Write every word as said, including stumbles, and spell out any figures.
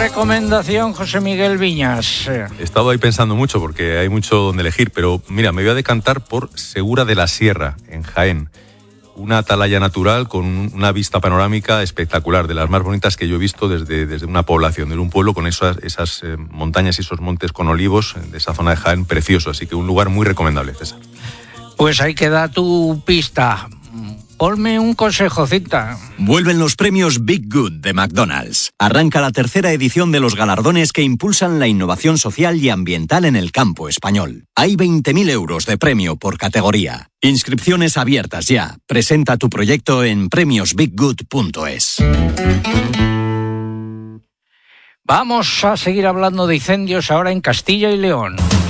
recomendación, José Miguel Viñas? He estado ahí pensando mucho porque hay mucho donde elegir, pero mira, me voy a decantar por Segura de la Sierra, en Jaén. Una atalaya natural con una vista panorámica espectacular, de las más bonitas que yo he visto desde, desde una población, desde un pueblo con esas, esas eh, montañas y esos montes con olivos de esa zona de Jaén, precioso. Así que un lugar muy recomendable, César. Pues ahí queda tu pista. Ponme un consejo, Cinta. Vuelven los premios Big Good de McDonald's. Arranca la tercera edición de los galardones que impulsan la innovación social y ambiental en el campo español. Hay veinte mil euros de premio por categoría. Inscripciones abiertas ya. Presenta tu proyecto en premios big good punto es. Vamos a seguir hablando de incendios ahora en Castilla y León.